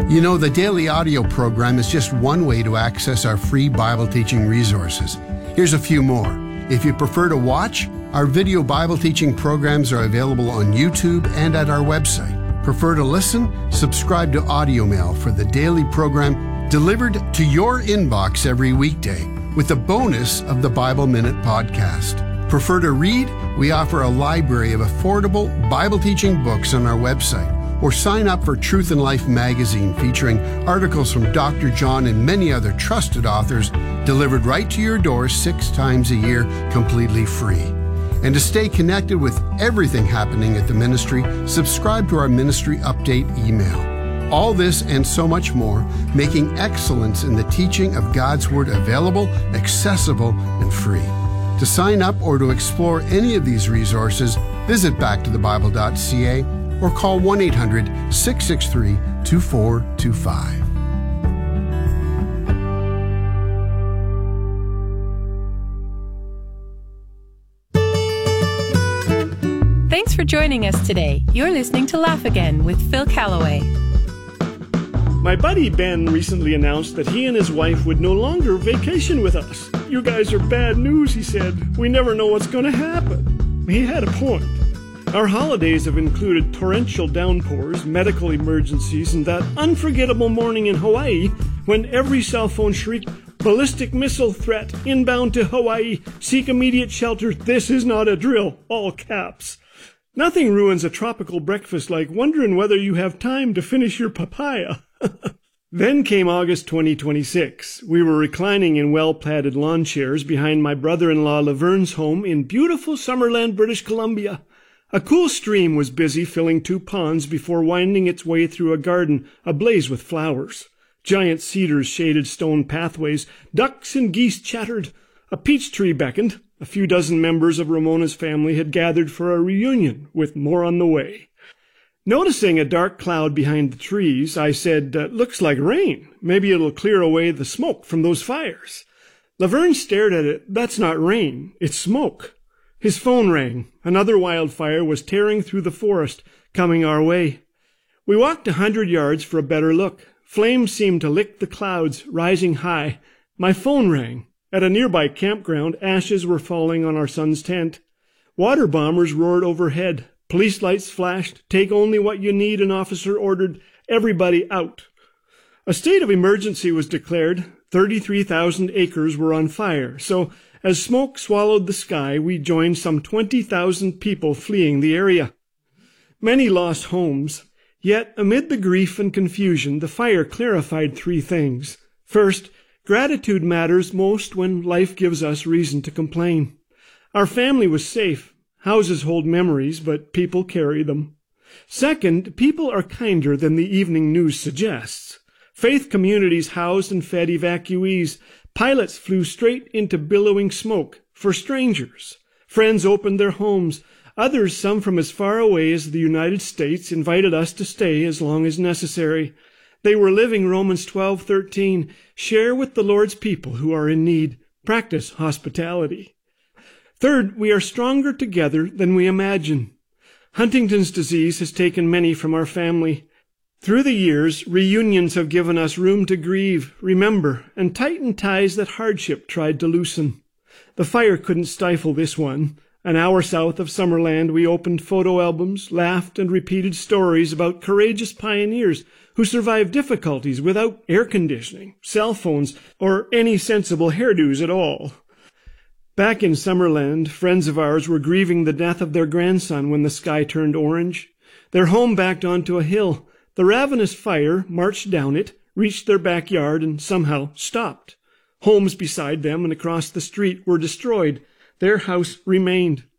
You know, the daily audio program is just one way to access our free Bible teaching resources. Here's a few more. If you prefer to watch, our video Bible teaching programs are available on YouTube and at our website. Prefer to listen? Subscribe to Audio Mail for the daily program delivered to your inbox every weekday with the bonus of the Bible Minute podcast. Prefer to read? We offer a library of affordable Bible teaching books on our website. Or sign up for Truth and Life magazine featuring articles from Dr. John and many other trusted authors delivered right to your door 6 times a year completely free. And to stay connected with everything happening at the ministry, subscribe to our ministry update email. All this and so much more, making excellence in the teaching of God's Word available, accessible, and free. To sign up or to explore any of these resources, visit backtothebible.ca or call 1-800-663-2425. Thanks for joining us today. You're listening to Laugh Again with Phil Callaway. My buddy Ben recently announced that he and his wife would no longer vacation with us. You guys are bad news, he said. We never know what's going to happen. He had a point. Our holidays have included torrential downpours, medical emergencies, and that unforgettable morning in Hawaii when every cell phone shrieked, "Ballistic missile threat, inbound to Hawaii, seek immediate shelter, this is not a drill," all caps. Nothing ruins a tropical breakfast like wondering whether you have time to finish your papaya. Then came August 2026. We were reclining in well-padded lawn chairs behind my brother-in-law Laverne's home in beautiful Summerland, British Columbia. A cool stream was busy filling 2 ponds before winding its way through a garden ablaze with flowers. Giant cedars shaded stone pathways. Ducks and geese chattered. A peach tree beckoned. A few dozen members of Ramona's family had gathered for a reunion, with more on the way. Noticing a dark cloud behind the trees, I said, "Looks like rain. Maybe it'll clear away the smoke from those fires." Laverne stared at it. "That's not rain. It's smoke." His phone rang. Another wildfire was tearing through the forest, coming our way. We walked 100 yards for a better look. Flames seemed to lick the clouds, rising high. My phone rang. At a nearby campground, ashes were falling on our son's tent. Water bombers roared overhead. Police lights flashed. "Take only what you need," an officer ordered. "Everybody out." A state of emergency was declared. 33,000 acres were on fire, so as smoke swallowed the sky, we joined some 20,000 people fleeing the area. Many lost homes. Yet, amid the grief and confusion, the fire clarified 3 things. First, gratitude matters most when life gives us reason to complain. Our family was safe. Houses hold memories, but people carry them. Second, people are kinder than the evening news suggests. Faith communities housed and fed evacuees. Pilots flew straight into billowing smoke for strangers. Friends opened their homes. Others, some from as far away as the United States, invited us to stay as long as necessary. They were living Romans 12:13. Share with the Lord's people who are in need. Practice hospitality. Third, we are stronger together than we imagine. Huntington's disease has taken many from our family. Through the years, reunions have given us room to grieve, remember, and tighten ties that hardship tried to loosen. The fire couldn't stifle this one. An hour south of Summerland, we opened photo albums, laughed, and repeated stories about courageous pioneers who survived difficulties without air conditioning, cell phones, or any sensible hairdos at all. Back in Summerland, friends of ours were grieving the death of their grandson when the sky turned orange. Their home backed onto a hill. The ravenous fire marched down it, reached their backyard, and somehow stopped. Homes beside them and across the street were destroyed. Their house remained.